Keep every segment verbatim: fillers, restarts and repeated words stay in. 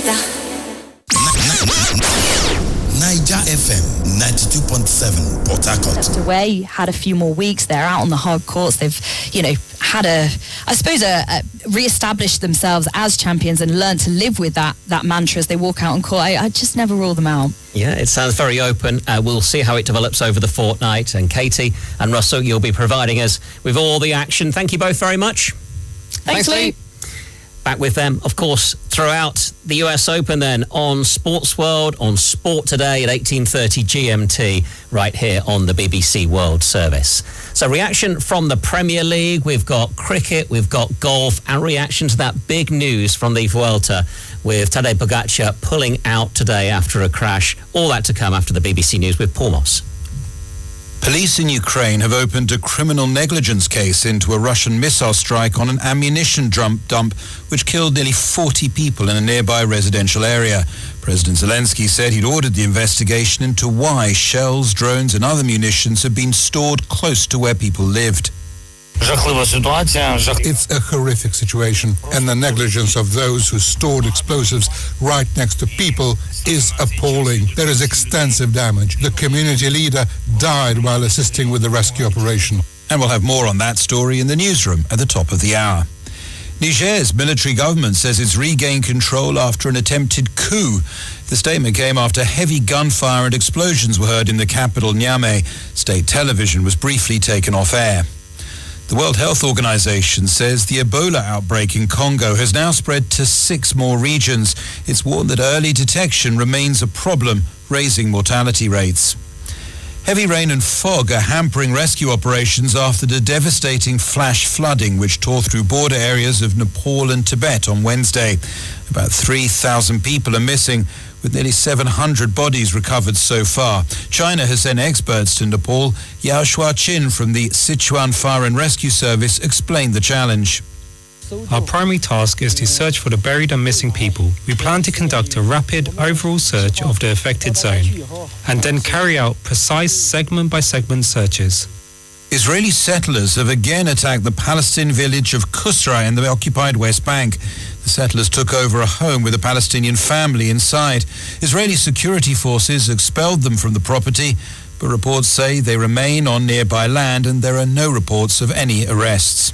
Niger F M ninety-two point seven Port Harcourt. Away, had a few more weeks. They're out on the hard courts. They've, you know, had a, I suppose, a, a re-established themselves as champions and learned to live with that that mantra as they walk out on court. I, I just never rule them out. Yeah, it sounds very open. Uh, we'll see how it develops over the fortnight. And Katie and Russell, you'll be providing us with all the action. Thank you both very much. Thanks, Thanks Lee. Back with them, of course, throughout the U S Open then on Sports World, on Sport Today at eighteen thirty G M T, right here on the B B C World Service. So reaction from the Premier League, we've got cricket, we've got golf, and reaction to that big news from the Vuelta with Tadej Pogacar pulling out today after a crash. All that to come after the B B C News with Paul Moss. Police in Ukraine have opened a criminal negligence case into a Russian missile strike on an ammunition dump which killed nearly forty people in a nearby residential area. President Zelensky said he'd ordered the investigation into why shells, drones and other munitions had been stored close to where people lived. It's a horrific situation, and the negligence of those who stored explosives right next to people is appalling. There is extensive damage. The community leader died while assisting with the rescue operation. And we'll have more on that story in the newsroom at the top of the hour. Niger's military government says it's regained control after an attempted coup. The statement came after heavy gunfire and explosions were heard in the capital, Niamey. State television was briefly taken off air. The World Health Organization says the Ebola outbreak in Congo has now spread to six more regions. It's warned that early detection remains a problem, raising mortality rates. Heavy rain and fog are hampering rescue operations after the devastating flash flooding which tore through border areas of Nepal and Tibet on Wednesday. About three thousand people are missing, with nearly seven hundred bodies recovered so far. China has sent experts to Nepal. Yao Shuaqin from the Sichuan Fire and Rescue Service explained the challenge. Our primary task is to search for the buried and missing people. We plan to conduct a rapid overall search of the affected zone and then carry out precise segment-by-segment searches. Israeli settlers have again attacked the Palestinian village of Kusra in the occupied West Bank. The settlers took over a home with a Palestinian family inside. Israeli security forces expelled them from the property, but reports say they remain on nearby land and there are no reports of any arrests.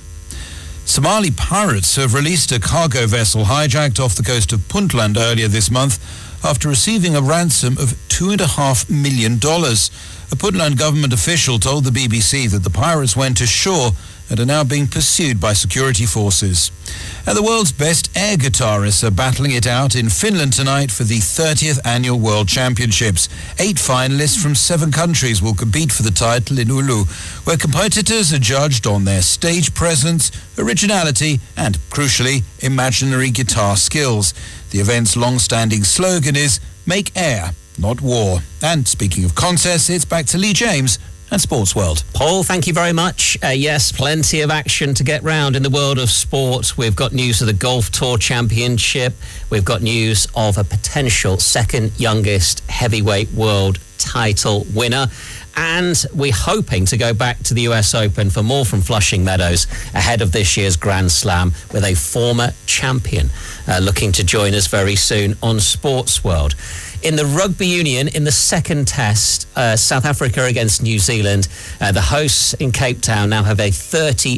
Somali pirates have released a cargo vessel hijacked off the coast of Puntland earlier this month after receiving a ransom of two and a half million dollars. A Puntland government official told the B B C that the pirates went ashore and are now being pursued by security forces. And the world's best air guitarists are battling it out in Finland tonight for the thirtieth Annual World Championships. Eight finalists from seven countries will compete for the title in Oulu, where competitors are judged on their stage presence, originality and, crucially, imaginary guitar skills. The event's long-standing slogan is, "Make air, not war." And speaking of contests, it's back to Lee James and Sports World. Paul, thank you very much. Uh, yes, plenty of action to get round in the world of sport. We've got news of the Golf Tour Championship. We've got news of a potential second youngest heavyweight world title winner. And we're hoping to go back to the U S Open for more from Flushing Meadows ahead of this year's Grand Slam with a former champion uh, looking to join us very soon on Sports World. In the rugby union, in the second test, uh, South Africa against New Zealand, uh, the hosts in Cape Town now have a thirty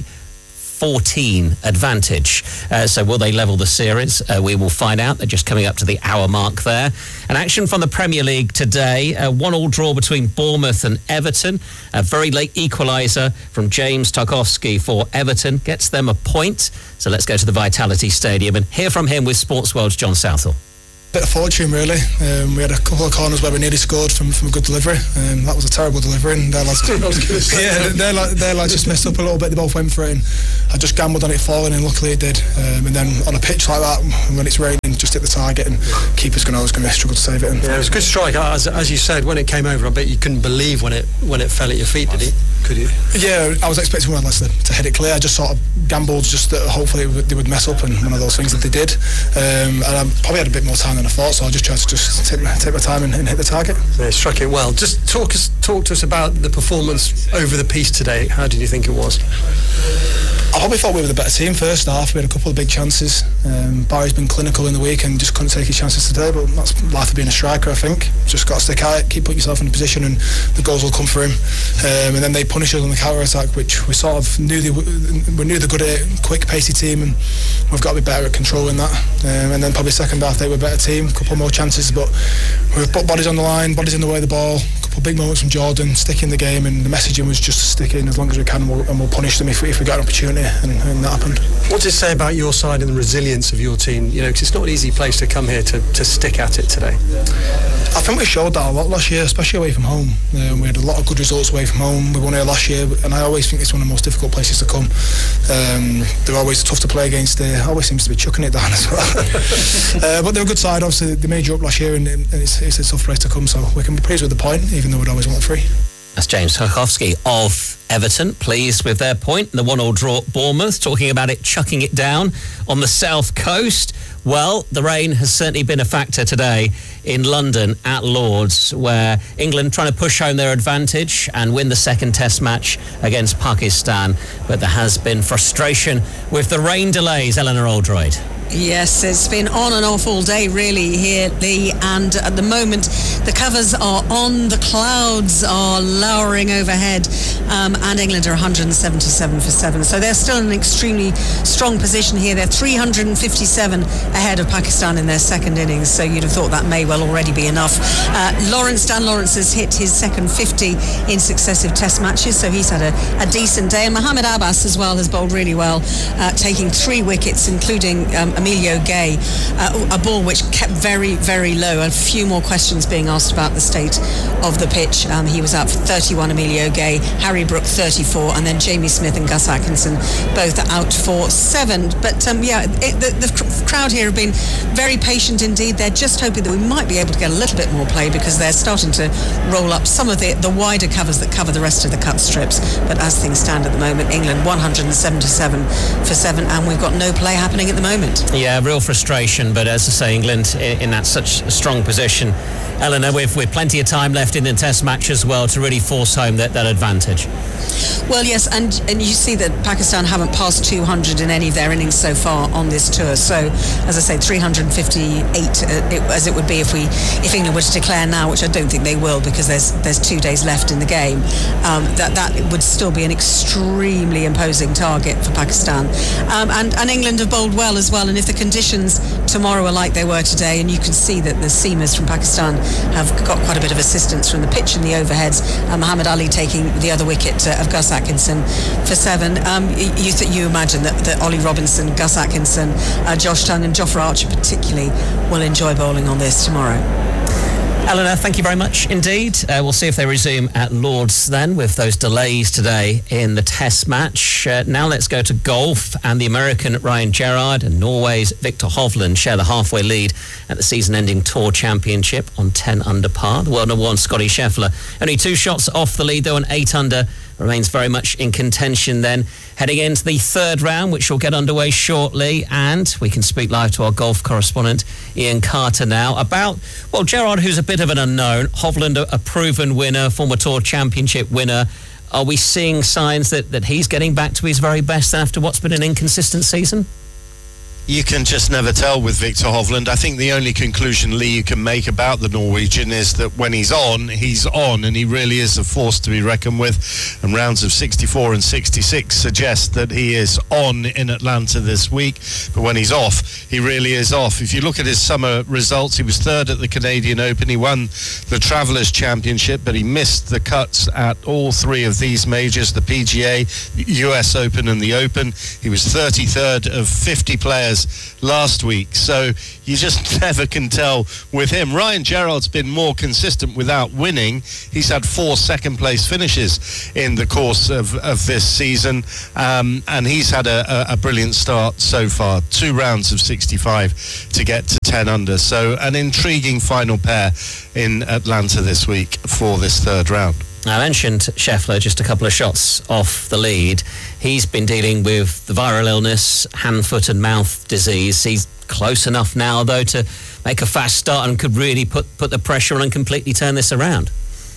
fourteen advantage. Uh, so will they level the series? Uh, we will find out. They're just coming up to the hour mark there. An action from the Premier League today. A one-all draw between Bournemouth and Everton. A very late equaliser from James Tarkowski for Everton gets them a point. So let's go to the Vitality Stadium and hear from him with Sports World's John Southall. Bit of fortune, really. Um, we had a couple of corners where we nearly scored from, from a good delivery. Um, that was a terrible delivery, and their lads, yeah, their, their lads just messed up a little bit. They both went for it, and I just gambled on it falling, and luckily it did. Um, and then on a pitch like that, when it's raining, just hit the target, and keeper's going to always going to struggle to save it. And, yeah, it was a good strike. As, as you said, when it came over, I bet you couldn't believe when it when it fell at your feet. Did he? Could you? Yeah, I was expecting one less to, to hit it clear. I just sort of gambled, just that hopefully it would, they would mess up, and one of those things that they did. Um, and I probably had a bit more time than I thought, so I just tried to just take, take my time and, and hit the target. Yeah, struck it well. Just talk us talk to us about the performance over the piece today. How did you think it was? I probably thought we were the better team first half. We had a couple of big chances. Um, Barry's been clinical in the week and just couldn't take his chances today, but that's life of being a striker, I think. Just got to stick at it, keep putting yourself in a position and the goals will come for him. Um, and then they punish us on the counter-attack, which we sort of knew they, we knew they're good at it, quick, pacey team, and we've got to be better at controlling that. Um, and then probably second half they were a better team, a couple more chances, but we've put bodies on the line, bodies in the way of the ball, a couple of big moments from Jordan, stick in the game, and the messaging was just to stick in as long as we can, and we'll, and we'll punish them if we, if we get an opportunity, and, and that happened. What does it say about your side and the resilience of your team? You know, because it's not an easy place to come here to, to stick at it today. I think we showed that a lot last year, especially away from home. Um, we had a lot of good results away from home. We won here last year, and I always think it's one of the most difficult places to come. Um, they're always tough to play against. There always seems to be chucking it down as well. uh, but they're a good side. Obviously, they made you up last year, and, and it's, it's a tough place to come. So we can be pleased with the point, even though we'd always want three. That's James Tarkowski of Everton, pleased with their point. The one-all draw at Bournemouth, talking about it chucking it down on the south coast. Well, the rain has certainly been a factor today in London at Lord's, where England trying to push home their advantage and win the second test match against Pakistan. But there has been frustration with the rain delays. Eleanor Oldroyd. Yes, it's been on and off all day really here, Lee, and at the moment the covers are on, the clouds are lowering overhead, um, and England are one hundred seventy-seven for seven, so they're still in an extremely strong position here. They're three hundred fifty-seven ahead of Pakistan in their second innings, so you'd have thought that may well already be enough. Uh, Lawrence, Dan Lawrence has hit his second fifty in successive test matches, so he's had a, a decent day, and Mohamed Abbas as well has bowled really well, uh, taking three wickets, including um, Emilio Gay, uh, a ball which kept very, very low. A few more questions being asked about the state of the pitch. Um, he was out for thirty-one, Emilio Gay, Harry Brook thirty-four, and then Jamie Smith and Gus Atkinson both out for seven. But um, yeah, it, the, the crowd here have been very patient indeed. They're just hoping that we might be able to get a little bit more play, because they're starting to roll up some of the, the wider covers that cover the rest of the cut strips. But as things stand at the moment, England one hundred seventy-seven for seven, and we've got no play happening at the moment. Yeah, real frustration, but as I say, England in, in that such a strong position. Eleanor, with, with plenty of time left in the test match as well to really force home that, that advantage. Well, yes, and, and you see that Pakistan haven't passed two hundred in any of their innings so far on this tour. So, as I say, three hundred fifty-eight, uh, it, as it would be if we, if England were to declare now, which I don't think they will, because there's there's two days left in the game. Um, that that would still be an extremely imposing target for Pakistan. Um, and, and England have bowled well as well. And if the conditions tomorrow are like they were today, and you can see that the seamers from Pakistan have got quite a bit of assistance from the pitch and the overheads. Uh, Muhammad Ali taking the other wicket uh, of Gus Atkinson for seven. Um, you th- you imagine that, that Ollie Robinson, Gus Atkinson, uh, Josh Tongue and Jofra Archer particularly will enjoy bowling on this tomorrow. Eleanor, thank you very much indeed. Uh, we'll see if they resume at Lord's then, with those delays today in the test match. Uh, now let's go to golf, and the American Ryan Gerard and Norway's Victor Hovland share the halfway lead at the season-ending Tour Championship on ten under par. The world number one Scotty Scheffler only two shots off the lead though, and eight under, remains very much in contention then. Heading into the third round, which will get underway shortly, and we can speak live to our golf correspondent Ian Carter now about, well, Gerard, who's a bit of an unknown, Hovland, a, a proven winner, former Tour Championship winner. Are we seeing signs that, that he's getting back to his very best after what's been an inconsistent season? You can just never tell with Victor Hovland. I think the only conclusion, Lee, you can make about the Norwegian is that when he's on, he's on, and he really is a force to be reckoned with. And rounds of sixty-four and sixty-six suggest that he is on in Atlanta this week. But when he's off, he really is off. If you look at his summer results, he was third at the Canadian Open. He won the Travelers Championship, but he missed the cuts at all three of these majors, the P G A, the U S Open and the Open. He was thirty-third of fifty players last week, so you just never can tell with him. Ryan Gerard's been more consistent without winning. He's had four second place finishes in the course of, of this season, um, and he's had a, a, a brilliant start so far. Two rounds of sixty-five to get to ten under, so an intriguing final pair in Atlanta this week for this third round. I mentioned Scheffler, just a couple of shots off the lead. He's been dealing with the viral illness, hand, foot and mouth disease. He's close enough now, though, to make a fast start and could really put, put the pressure on and completely turn this around.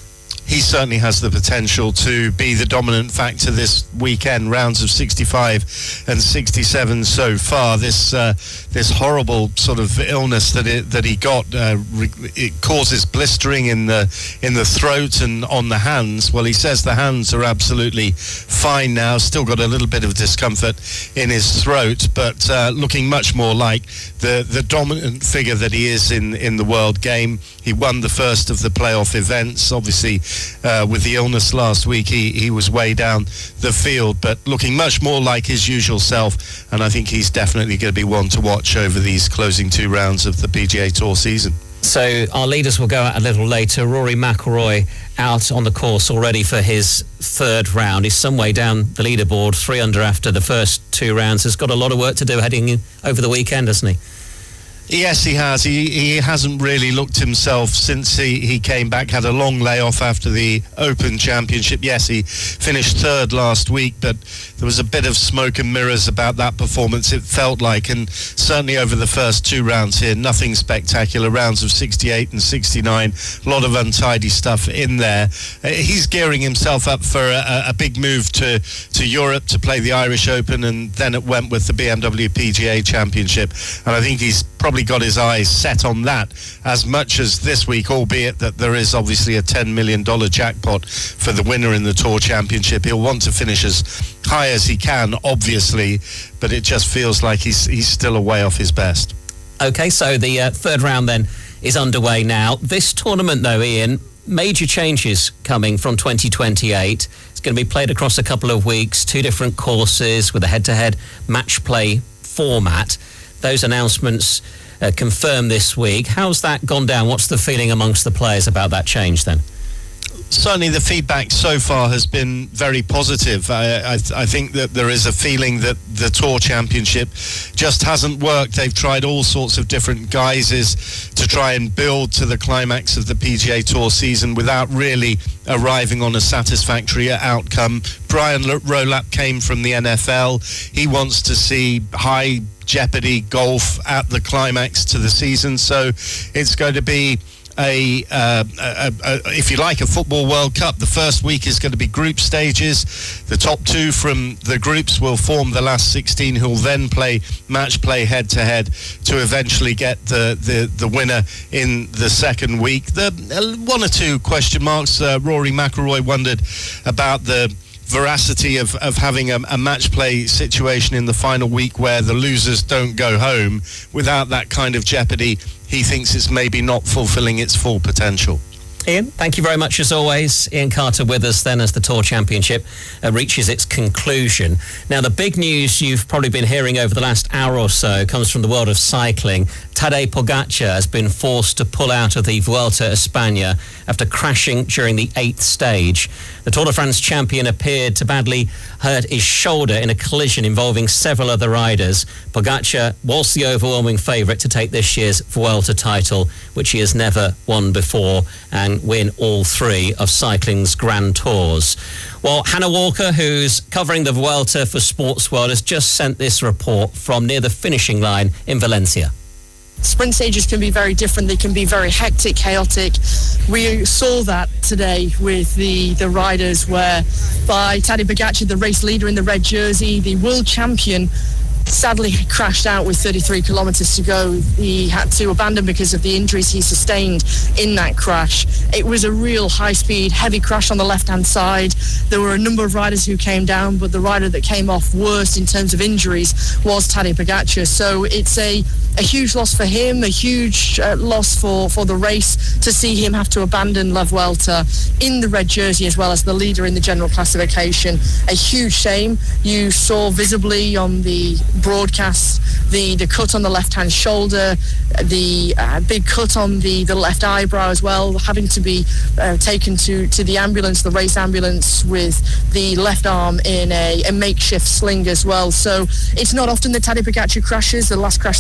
he certainly has the potential to be the dominant factor this weekend. Rounds of sixty-five and sixty-seven so far. This uh, this horrible sort of illness that it, that he got, uh, re- it causes blistering in the in the throat and on the hands. Well, he says the hands are absolutely fine now. Still got a little bit of discomfort in his throat, but uh, looking much more like the the dominant figure that he is in in the world game. He won the first of the playoff events. Obviously, uh, with the illness last week, he he was way down the field, but looking much more like his usual self. And I think he's definitely going to be one to watch over these closing two rounds of the P G A Tour season. So our leaders will go out a little later. Rory McIlroy out on the course already for his third round. He's some way down the leaderboard, three under after the first two rounds. Has got a lot of work to do heading in over the weekend, hasn't he? Yes, he has. He he hasn't really looked himself since he, he came back, had a long layoff after the Open Championship. Yes, he finished third last week, but there was a bit of smoke and mirrors about that performance, it felt like, and certainly over the first two rounds here, nothing spectacular. Rounds of sixty-eight and sixty-nine, a lot of untidy stuff in there. Uh, he's gearing himself up for a, a big move to, to Europe to play the Irish Open and then at Wentworth, the B M W P G A Championship, and I think he's probably got his eyes set on that as much as this week, albeit that there is obviously a ten million dollars jackpot for the winner in the Tour Championship. He'll want to finish as high as he can, obviously, but it just feels like he's he's still a way off his best. Okay, so the uh, third round then is underway now. This tournament, though, Ian, major changes coming from twenty twenty-eight. It's going to be played across a couple of weeks, two different courses with a head-to-head match play format. Those announcements uh, confirmed this week. How's that gone down? What's the feeling amongst the players about that change then? Certainly the feedback so far has been very positive. I, I, I think that there is a feeling that the Tour Championship just hasn't worked. They've tried all sorts of different guises to try and build to the climax of the P G A Tour season without really arriving on a satisfactory outcome. Brian Rowlap came from the N F L. He wants to see high jeopardy golf at the climax to the season, so it's going to be A, uh, a, a, if you like, a football World Cup. The first week is going to be group stages. The top two from the groups will form the last sixteen, who will then play match play head to head to eventually get the, the, the winner in the second week. The uh, one or two question marks. Uh, Rory McIlroy wondered about the veracity of, of having a, a match play situation in the final week where the losers don't go home without that kind of jeopardy. He thinks it's maybe not fulfilling its full potential. Ian, thank you very much as always. Ian Carter with us then as the Tour Championship uh, reaches its conclusion. Now, the big news you've probably been hearing over the last hour or so comes from the world of cycling. Tadej Pogačar has been forced to pull out of the Vuelta a España after crashing during the eighth stage. The Tour de France champion appeared to badly hurt his shoulder in a collision involving several other riders. Pogačar was the overwhelming favourite to take this year's Vuelta title, which he has never won before, and win all three of cycling's Grand Tours. Well, Hannah Walker, who's covering the Vuelta for Sports World, has just sent this report from near the finishing line in Valencia. Sprint stages can be very different. They can be very hectic, chaotic. We saw that today with the, the riders where by Tadej Pogačar, the race leader in the red jersey, the world champion, sadly crashed out with thirty-three kilometres to go. He had to abandon because of the injuries he sustained in that crash. It was a real high-speed, heavy crash on the left-hand side. There were a number of riders who came down, but the rider that came off worst in terms of injuries was Tadej Pogačar. So it's a, a huge loss for him, a huge uh, loss for, for the race to see him have to abandon La Vuelta in the red jersey as well as the leader in the general classification. A huge shame. You saw visibly on the broadcast the the cut on the left hand shoulder, the uh, big cut on the the left eyebrow as well, having to be uh, taken to to the ambulance, the race ambulance, with the left arm in a, a makeshift sling as well. So it's not often that Tadej Pogačar crashes. The last crash that he had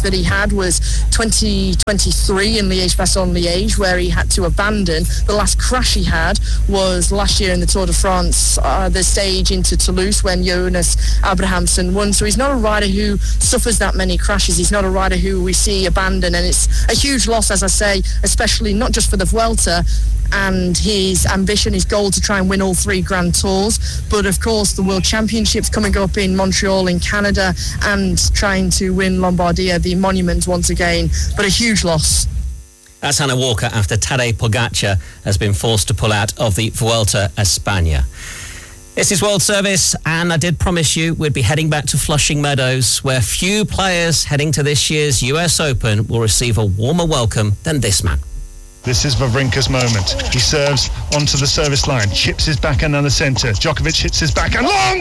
had was twenty twenty-three in Liège-Bastogne-Liège, where he had to abandon. The last crash he had was last year in the Tour de France, uh, the stage into Toulouse when Jonas Abrahamsen won. So he's not a rider who suffers that many crashes. He's not a rider who we see abandon, and it's a huge loss, as I say, especially not just for the Vuelta and his ambition, his goal to try and win all three Grand Tours, but of course the World Championships coming up in Montreal in Canada, and trying to win Lombardia, the monument once again, but a huge loss. That's Hannah Walker after Tadej Pogacar has been forced to pull out of the Vuelta a España. This is World Service, and I did promise you we'd be heading back to Flushing Meadows, where few players heading to this year's U S Open will receive a warmer welcome than this man. This is Wawrinka's moment. He serves onto the service line, chips his backhand down the centre. Djokovic hits his backhand long!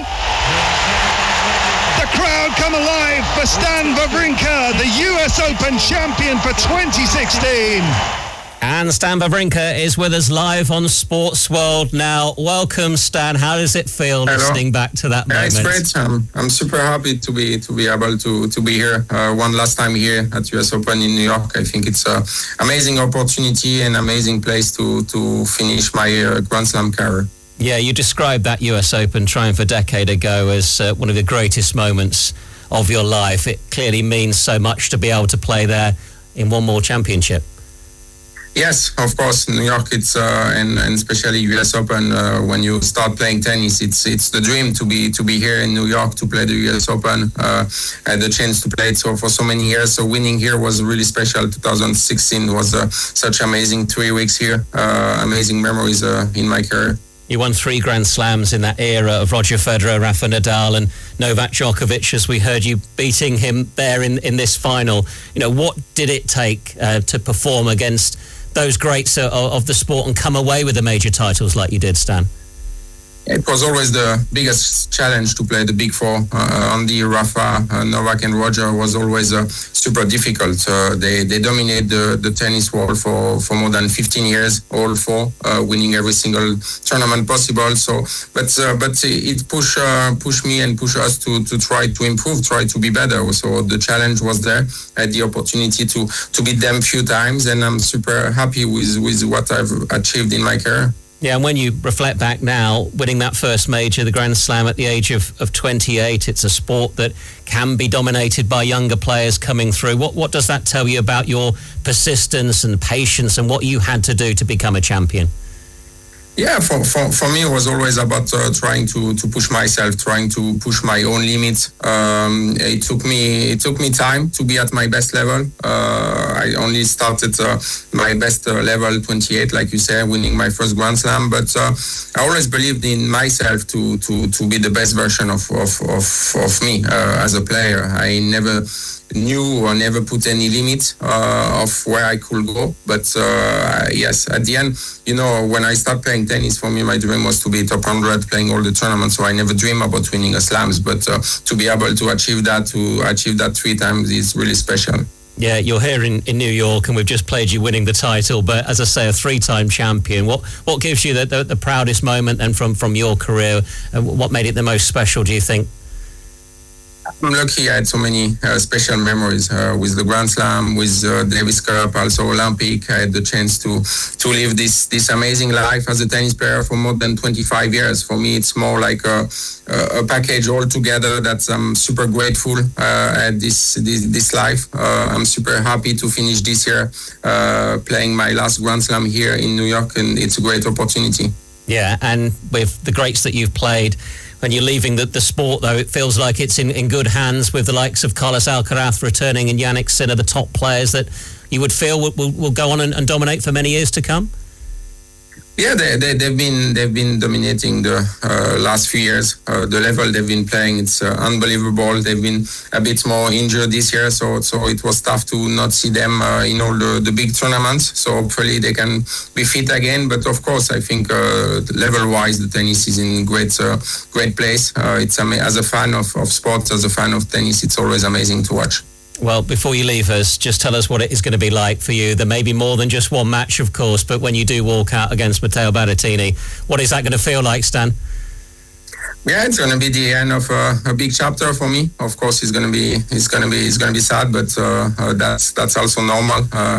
The crowd come alive for Stan Wawrinka, the U S Open champion for twenty sixteen. And Stan Wawrinka is with us live on Sports World now. Welcome, Stan. How does it feel Hello. listening back to that yeah, moment? It's great. Um, I'm super happy to be to be able to to be here uh, one last time here at U S Open in New York. I think it's an amazing opportunity and amazing place to to finish my uh, Grand Slam career. Yeah, you described that U S Open triumph a decade ago as uh, one of the greatest moments of your life. It clearly means so much to be able to play there in one more championship. Yes, of course. New York, it's uh, and, and especially U S Open. Uh, when you start playing tennis, it's it's the dream to be to be here in New York to play the U S Open. Uh, I had the chance to play it so for so many years. So winning here was really special. twenty sixteen was uh, such amazing three weeks here. Uh, amazing memories uh, in my career. You won three Grand Slams in that era of Roger Federer, Rafa Nadal and Novak Djokovic, as we heard you beating him there in, in this final. You know, what did it take uh, to perform against those greats uh, of the sport and come away with the major titles like you did, Stan? It was always the biggest challenge to play the Big Four. Uh, Andy, Rafa, uh, Novak and Roger was always uh, super difficult. Uh, they they dominate the, the tennis world for, for more than fifteen years, all four, uh, winning every single tournament possible. So, but uh, but it pushed uh, push me and push us to, to try to improve, try to be better. So the challenge was there. I had the opportunity to, to beat them a few times, and I'm super happy with, with what I've achieved in my career. Yeah, and when you reflect back now, winning that first major, the Grand Slam at the age of, of twenty-eight, it's a sport that can be dominated by younger players coming through. What what does that tell you about your persistence and patience and what you had to do to become a champion? Yeah, for, for, for me, it was always about uh, trying to, to push myself, trying to push my own limits. Um, it took me it took me time to be at my best level. Uh, I only started uh, my best uh, level, twenty-eight, like you said, winning my first Grand Slam. But uh, I always believed in myself to to, to be the best version of of, of, of me uh, as a player. I never knew or never put any limit uh, of where I could go. But uh, yes, at the end, you know, when I started playing tennis, for me, my dream was to be top one hundred, playing all the tournaments. So I never dreamed about winning a slams. But uh, to be able to achieve that, to achieve that three times is really special. Yeah, you're here in, in New York, and we've just played you winning the title. But as I say, a three-time champion. What what gives you the, the, the proudest moment then from, from your career? Uh, what made it the most special, do you think? I'm lucky I had so many uh, special memories uh, with the Grand Slam, with uh, Davis Cup, also Olympic. I had the chance to to live this this amazing life as a tennis player for more than twenty-five years. For me, it's more like a, a package altogether that I'm super grateful uh, at this, this this life. Uh, I'm super happy to finish this year uh, playing my last Grand Slam here in New York, and it's a great opportunity. Yeah, and with the greats that you've played, when you're leaving the, the sport, though, it feels like it's in, in good hands with the likes of Carlos Alcaraz returning and Jannik Sinner, the top players that you would feel will, will, will go on and, and dominate for many years to come? Yeah, they, they, they've been they've been dominating the uh, last few years. Uh, the level they've been playing, it's uh, unbelievable. They've been a bit more injured this year, so so it was tough to not see them uh, in all the, the big tournaments. So hopefully they can be fit again. But of course, I think uh, level-wise, the tennis is in great uh, great place. Uh, it's ama- as a fan of, of sports, as a fan of tennis, it's always amazing to watch. Well, before you leave us, just tell us what it is going to be like for you. There may be more than just one match, of course, but when you do walk out against Matteo Berrettini, what is that going to feel like, Stan? Yeah, it's going to be the end of uh, a big chapter for me. Of course, it's going to be it's going to be it's going to be sad, but uh, uh, that's that's also normal. Uh,